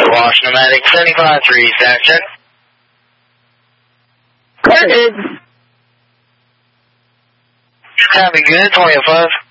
Wash Pneumatic 75-3 Saxon. Good. Copy, good, 2005.